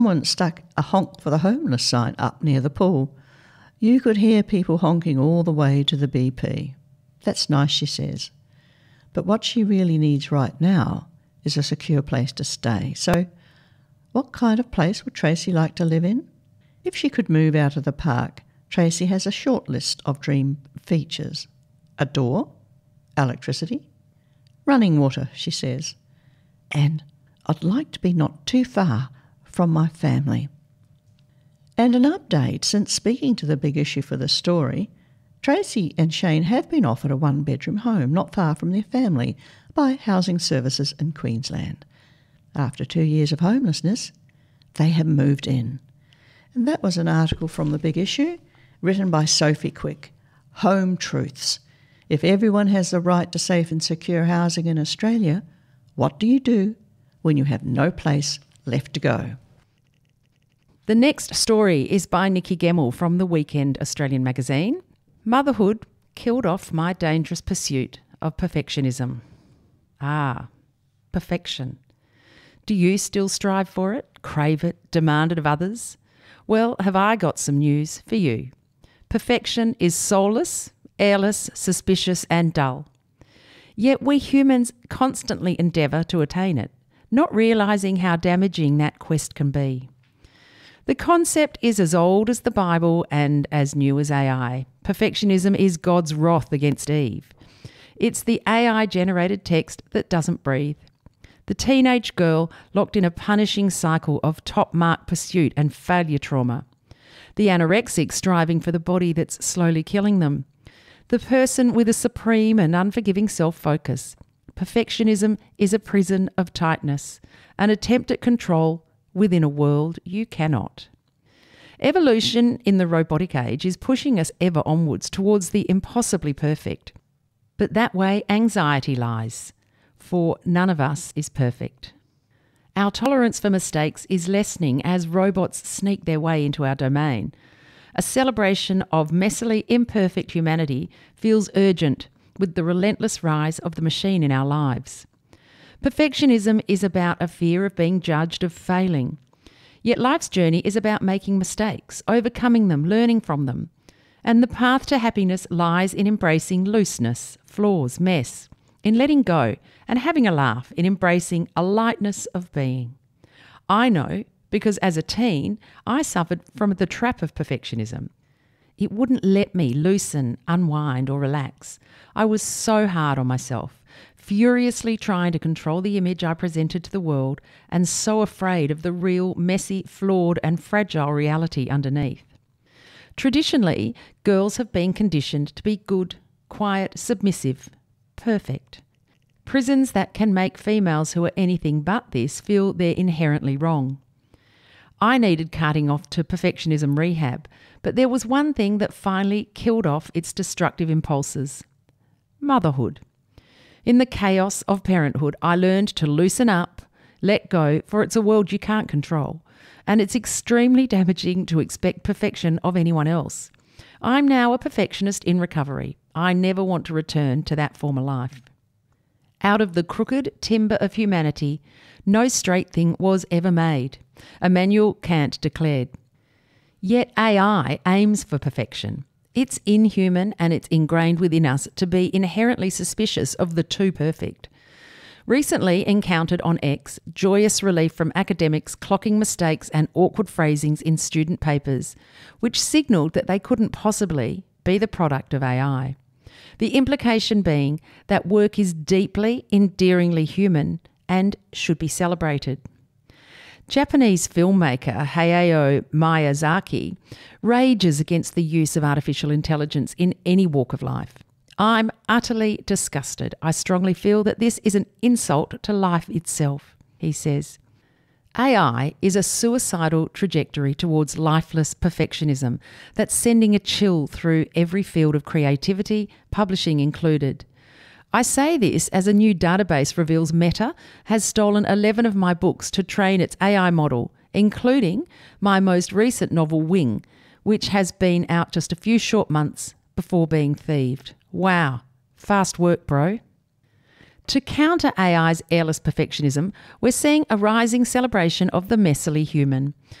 Someone stuck a honk for the homeless sign up near the pool. You could hear people honking all the way to the BP. That's nice, she says. But what she really needs right now is a secure place to stay. So, what kind of place would Tracy like to live in? If she could move out of the park, Tracy has a short list of dream features. A door, electricity, running water, she says. And I'd like to be not too far from my family. And an update since speaking to the Big Issue for the story, Tracy and Shane have been offered a one-bedroom home not far from their family by Housing Services in Queensland. After 2 years of homelessness, they have moved in. And that was an article from the Big Issue, written by Sophie Quick. Home Truths. If everyone has the right to safe and secure housing in Australia, what do you do when you have no place left to go? The next story is by Nikki Gemmell from The Weekend Australian magazine. Motherhood killed off my dangerous pursuit of perfectionism. Ah, perfection. Do you still strive for it, crave it, demand it of others? Well, have I got some news for you. Perfection is soulless, airless, suspicious and dull. Yet we humans constantly endeavour to attain it, not realising how damaging that quest can be. The concept is as old as the Bible and as new as AI. Perfectionism is God's wrath against Eve. It's the AI-generated text that doesn't breathe. The teenage girl locked in a punishing cycle of top-mark pursuit and failure trauma. The anorexic striving for the body that's slowly killing them. The person with a supreme and unforgiving self-focus. Perfectionism is a prison of tightness, an attempt at control within a world you cannot. Evolution in the robotic age is pushing us ever onwards towards the impossibly perfect. But that way anxiety lies, for none of us is perfect. Our tolerance for mistakes is lessening as robots sneak their way into our domain. A celebration of messily imperfect humanity feels urgent with the relentless rise of the machine in our lives. Perfectionism is about a fear of being judged, of failing. Yet life's journey is about making mistakes, overcoming them, learning from them. And the path to happiness lies in embracing looseness, flaws, mess, in letting go and having a laugh, in embracing a lightness of being. I know because as a teen, I suffered from the trap of perfectionism. It wouldn't let me loosen, unwind or relax. I was so hard on myself, furiously trying to control the image I presented to the world and so afraid of the real, messy, flawed and fragile reality underneath. Traditionally, girls have been conditioned to be good, quiet, submissive, perfect. Prisons that can make females who are anything but this feel they're inherently wrong. I needed carting off to perfectionism rehab, but there was one thing that finally killed off its destructive impulses: motherhood. In the chaos of parenthood, I learned to loosen up, let go, for it's a world you can't control, and it's extremely damaging to expect perfection of anyone else. I'm now a perfectionist in recovery. I never want to return to that former life. Out of the crooked timber of humanity, no straight thing was ever made, Immanuel Kant declared. Yet AI aims for perfection. It's inhuman and it's ingrained within us to be inherently suspicious of the too perfect. Recently encountered on X joyous relief from academics clocking mistakes and awkward phrasings in student papers, which signalled that they couldn't possibly be the product of AI. The implication being that work is deeply, endearingly human and should be celebrated. Japanese filmmaker Hayao Miyazaki rages against the use of artificial intelligence in any walk of life. I'm utterly disgusted. I strongly feel that this is an insult to life itself, he says. AI is a suicidal trajectory towards lifeless perfectionism that's sending a chill through every field of creativity, publishing included. I say this as a new database reveals Meta has stolen 11 of my books to train its AI model, including my most recent novel Wing, which has been out just a few short months before being thieved. Wow, fast work, bro. To counter AI's airless perfectionism, we're seeing a rising celebration of the messily human.